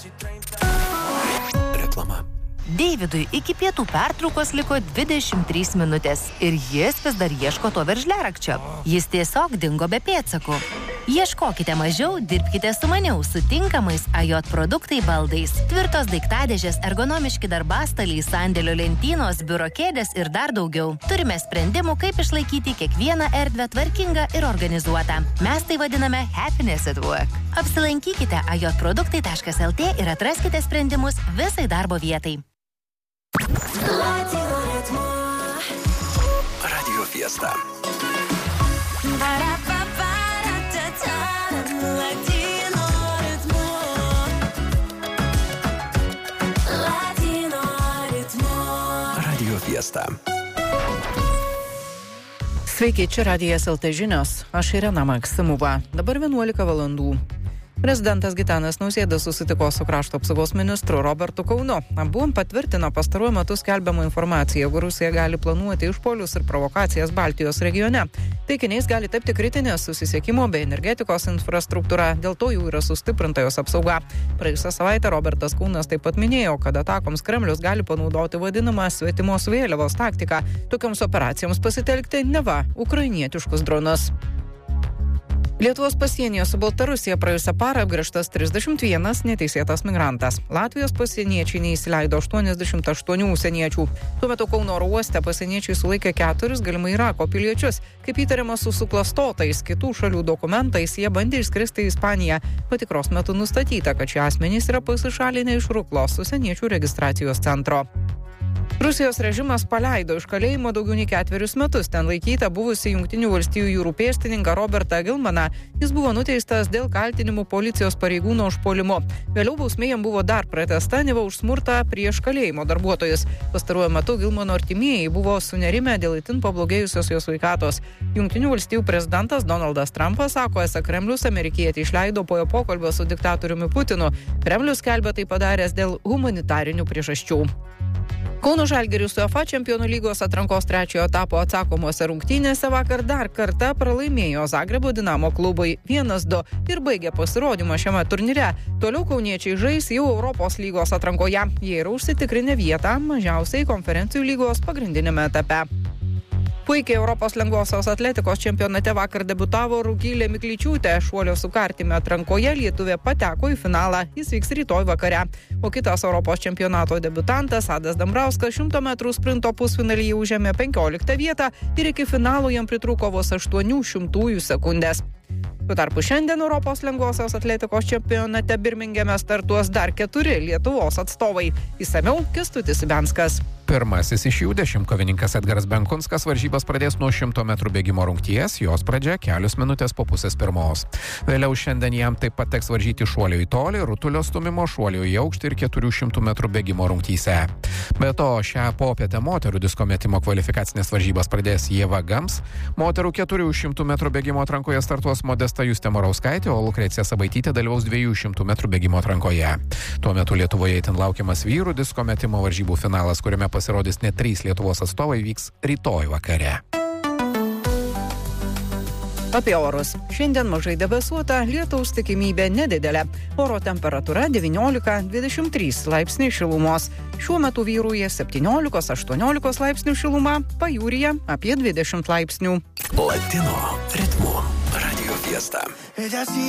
Reklama. Deividui iki pietų pertraukos liko 23 minutės ir jis vis dar ieško to veržliarakčio. Jis tiesiog dingo be pėdsakų. Ieškokite mažiau, dirbkite sumaniau su tinkamais AJ produktai baldais. Tvirtos daiktadėžės, ergonomiški darbastaliai, sandėlio lentynos, biuro kėdės ir dar daugiau. Turime sprendimų, kaip išlaikyti kiekvieną erdvę tvarkingą ir organizuotą. Mes tai vadiname Happiness at Work. Apsilankykite ajotproduktai.lt ir atraskite sprendimus visai darbo vietai. Radio Fiesta. Radio Fiesta. Sveiki, čia Radijas LT žinios. Aš Irena Maksimova. Dabar 11 valandų. Prezidentas Gitanas Nausėda susitiko su krašto apsaugos ministru Robertu Kaunu. Abu patvirtino pastaruoju metu skelbiamą informaciją, jog Rusija gali planuoti išpuolius ir provokacijas Baltijos regione. Taikiniais gali tapti kritinės susisiekimo bei energetikos infrastruktūra, dėl to jų yra sustiprinta jos apsauga. Praėjusią savaitę Robertas Kaunas taip pat minėjo, kad atakoms Kremlius gali panaudoti vadinamą svetimos vėliavos taktiką. Tokioms operacijoms pasitelkti neva ukrainietiškus dronus. Lietuvos pasienyje su Baltarusija praėjusią parą apgręžtas 31 neteisėtas migrantas. Latvijos pasieniečiai neįsileido 88 užsieniečių. Tuo metu Kauno oro uoste pasieniečiai sulaikė 4 galimai Irako piliečius. Kaip įtariama su suklastotais kitų šalių dokumentais, jie bandė išskristi į Ispaniją. Patikros metu nustatyta, kad šie asmenys yra pasišalinę iš Ruklos užsieniečių registracijos centro. Rusijos režimas paleido iš kalėjimo daugiau nei 4 metus. Ten laikyta buvusi Jungtinių valstijų jūrų pėstininką Robertą Gilmaną. Jis buvo nuteistas dėl kaltinimų policijos pareigūno užpuolimu. Vėliau bausmė jam buvo dar pratęsta, neva už smurtą prieš kalėjimo darbuotojus. Pastaruoju metu Gilmano artimieji buvo sunerimę dėl itin pablogėjusios jo sveikatos. Jungtinių valstijų prezidentas Donaldas Trumpas sako, esą Kremlius amerikietį išleido po jo pokalbio su diktatoriumi Putinu. Kremlius skelbia tai padaręs dėl humanitarinių priežasčių. Kauno Žalgiris UEFA Čempionų lygos atrankos 3 etapo atsakomose rungtynėse vakar dar kartą pralaimėjo Zagrebo Dinamo klubui 1-2 ir baigė pasirodymą šiame turnyre. Toliau kauniečiai žais jau Europos lygos atrankoje. Jie yra užsitikrinę vietą mažiausiai konferencijų lygos pagrindinėme etape. Puikiai Europos lengvosios atletikos čempionate vakar debiutavo Rugilė Miklyčiūtė. Šuolio su kartimi atrankoje lietuvė pateko į finalą. Jis vyks rytoj vakare. O kitas Europos čempionato debiutantas Adas Dambrauskas 100 metrų sprinto pusfinalyje užėmė 15 vietą ir iki finalo jam pritrūko vos 0,08 sekundės. Tuo tarpu šiandien Europos lengvosios atletikos čempionate Birmingeme startuos dar 4 Lietuvos atstovai. Išsamiau Kęstutis Ibenskas. Pirmasis iš jų dešimtkovininkas Edgaras Benkunskas varžybas pradės nuo 100 metrų bėgimo rungties, jos pradžia kelios minutės po 1:30. Vėliau šiandien jam taip pat teks varžyti šuolio į tolį, rutulio stumimo, šuolio į aukštį ir 400 metrų bėgimo rungtyse. Be to, šią popietę moterų disko metimo kvalifikacinės varžybas pradės Ieva Gams, moterų 400 metrų bėgimo atrankoje startuos Modesta Justė Morauskaitė, o Lukrecija Sabaitytė dalyvaus 200 metrų bėgimo atrankoje. Tuo metu Lietuvoje itin laukiamas vyrų disko metimo varžybų finalas, kuriame pasirodys net 3 Lietuvos atstovai, vyks rytoj vakare. Apie orus. Šiandien mažai debesuota, lietaus tikimybė nedidelė. Oro temperatūra 19-23 laipsniai šilumos. Šiuo metu vyrauja 17-18 laipsnių šiluma, pajūryje apie 20 laipsnių. Latino ritmu. Radio Fiesta.